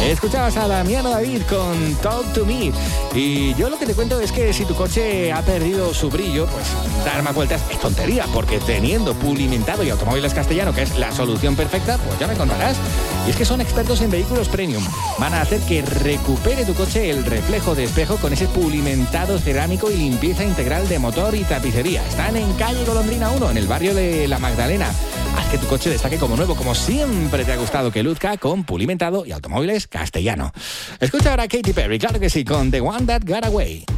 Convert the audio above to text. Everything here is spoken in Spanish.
Escuchabas a Damiano David con Talk to Me. Y yo lo que te cuento es que si tu coche ha perdido su brillo, pues dar más vueltas es tontería, porque teniendo Pulimentado y Automóviles Castellano, que es la solución perfecta, pues ya me contarás. Y es que son expertos en vehículos premium. Van a hacer que recupere tu coche el reflejo de espejo con ese pulimentado cerámico y limpieza integral de motor y tapicería. Están en calle Golondrina 1, en el barrio de La Magdalena. Haz que tu coche destaque como nuevo, como siempre te ha gustado que luzca, con Pulimentado y Automóviles Castellano. Escucha ahora a Katy Perry, claro que sí, con The One That Got Away.